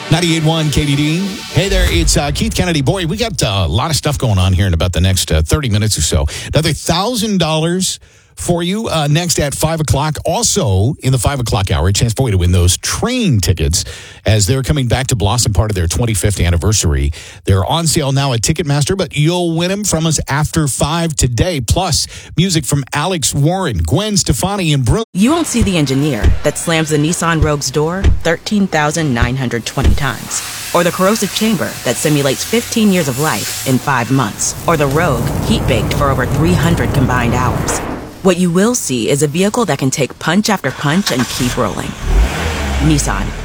98.1 KDD. Hey there, it's Keith Kennedy. Boy, we got a lot of stuff going on here in about the next 30 minutes or so. Another $1,000 for you next at 5 o'clock. Also, in the 5 o'clock hour, a chance for you to win those train tickets as they're coming back to Blossom, part of their 25th anniversary. They're on sale now at Ticketmaster, but you'll win them from us after 5 today. Plus, music from Alex Warren, Gwen Stefani, and Brooke. You won't see the engineer that slams the Nissan Rogue's door 13,920 times. Or the corrosive chamber that simulates 15 years of life in 5 months. Or the Rogue heat-baked for over 300 combined hours. What you will see is a vehicle that can take punch after punch and keep rolling. Nissan.